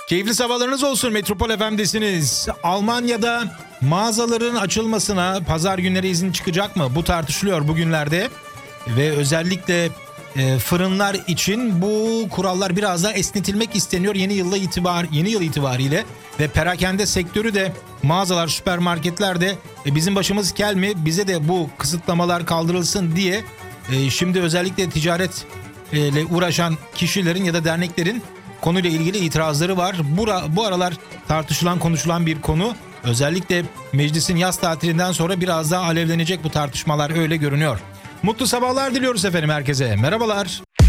Keyifli sabahlarınız olsun. Metropol FM'desiniz. Almanya'da mağazaların açılmasına pazar günleri izin çıkacak mı? Bu tartışılıyor bugünlerde. Ve özellikle fırınlar için bu kurallar biraz daha esnetilmek isteniyor yeni yıl itibariyle. Ve perakende sektörü de mağazalar, süpermarketler de bizim başımız kel mi? Bize de bu kısıtlamalar kaldırılsın diye şimdi özellikle ticaretle uğraşan kişilerin ya da derneklerin konuyla ilgili itirazları var. Bu aralar tartışılan, konuşulan bir konu. Özellikle meclisin yaz tatilinden sonra biraz daha alevlenecek bu tartışmalar, öyle görünüyor. Mutlu sabahlar diliyoruz efendim herkese. Merhabalar.